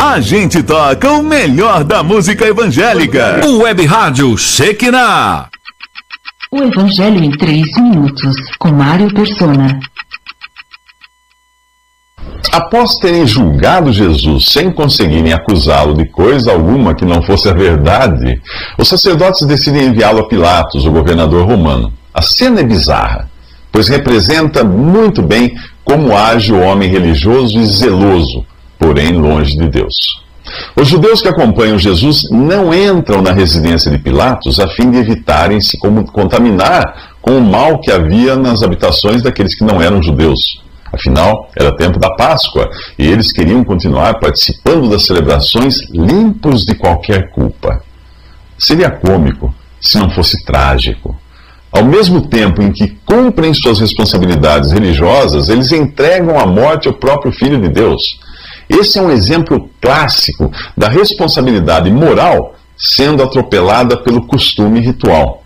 a gente toca o melhor da música evangélica. O Web Rádio Shekinah. O Evangelho em 3 minutos, com Mário Persona. Após terem julgado Jesus sem conseguirem acusá-lo de coisa alguma que não fosse a verdade, os sacerdotes decidem enviá-lo a Pilatos, o governador romano. A cena é bizarra, pois representa muito bem como age o homem religioso e zeloso, porém longe de Deus. Os judeus que acompanham Jesus não entram na residência de Pilatos a fim de evitarem se contaminar com o mal que havia nas habitações daqueles que não eram judeus. Afinal, era tempo da Páscoa e eles queriam continuar participando das celebrações limpos de qualquer culpa. Seria cômico se não fosse trágico. Ao mesmo tempo em que cumprem suas responsabilidades religiosas, eles entregam à morte o próprio Filho de Deus. Esse é um exemplo clássico da responsabilidade moral sendo atropelada pelo costume ritual.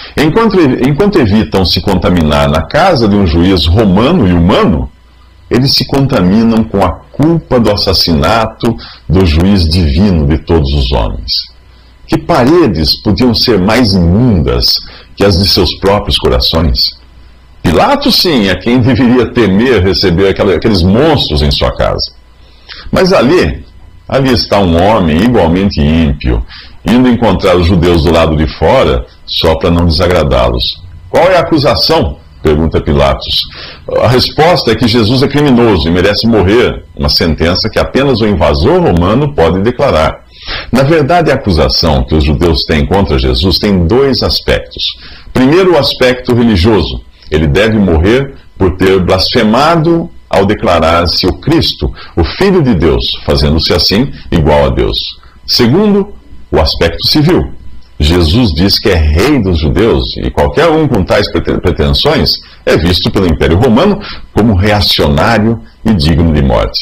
Enquanto evitam se contaminar na casa de um juiz romano e humano, eles se contaminam com a culpa do assassinato do juiz divino de todos os homens. Que paredes podiam ser mais imundas que as de seus próprios corações? Pilatos, sim, é quem deveria temer receber aqueles monstros em sua casa. Mas ali está um homem igualmente ímpio, indo encontrar os judeus do lado de fora só para não desagradá-los. Qual é a acusação? Pergunta Pilatos. A resposta é que Jesus é criminoso e merece morrer, uma sentença que apenas o invasor romano pode declarar. Na verdade, a acusação que os judeus têm contra Jesus tem 2 aspectos. Primeiro, o aspecto religioso. Ele deve morrer por ter blasfemado ao declarar-se o Cristo, o Filho de Deus, fazendo-se assim igual a Deus. Segundo, o aspecto civil. Jesus diz que é rei dos judeus e qualquer um com tais pretensões é visto pelo Império Romano como reacionário e digno de morte.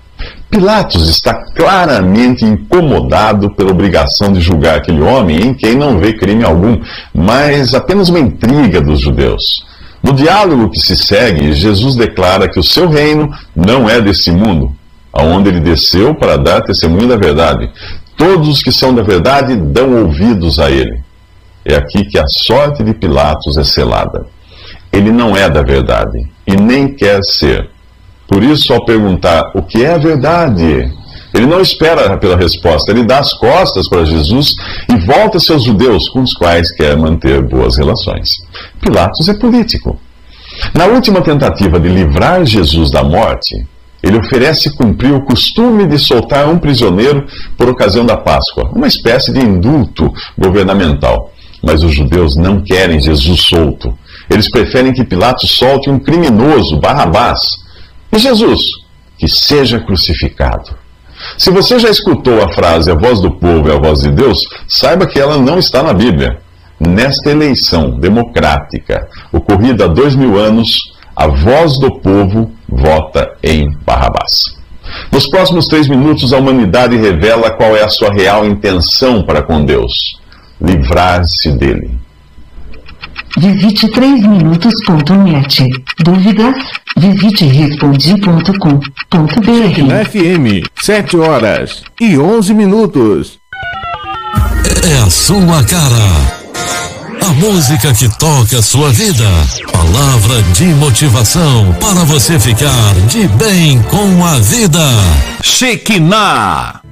Pilatos está claramente incomodado pela obrigação de julgar aquele homem em quem não vê crime algum, mas apenas uma intriga dos judeus. No diálogo que se segue, Jesus declara que o seu reino não é desse mundo, aonde ele desceu para dar testemunho da verdade. Todos os que são da verdade dão ouvidos a ele. É aqui que a sorte de Pilatos é selada. Ele não é da verdade e nem quer ser. Por isso, ao perguntar o que é a verdade, ele não espera pela resposta. Ele dá as costas para Jesus e volta a seus judeus, com os quais quer manter boas relações. Pilatos é político. Na última tentativa de livrar Jesus da morte, ele oferece cumprir o costume de soltar um prisioneiro por ocasião da Páscoa, uma espécie de indulto governamental. Mas os judeus não querem Jesus solto. Eles preferem que Pilatos solte um criminoso, Barrabás. E Jesus, que seja crucificado. Se você já escutou a frase "a voz do povo é a voz de Deus", saiba que ela não está na Bíblia. Nesta eleição democrática, ocorrida há 2000 anos, a voz do povo vota em Barrabás. Nos próximos 3 minutos, a humanidade revela qual é a sua real intenção para com Deus: livrar-se dele. Visite 3minutos.net. Dúvidas? Visite respondi.com.br. FM, 7h11. É a sua cara. A música que toca a sua vida. Palavra de motivação para você ficar de bem com a vida. Shekinah.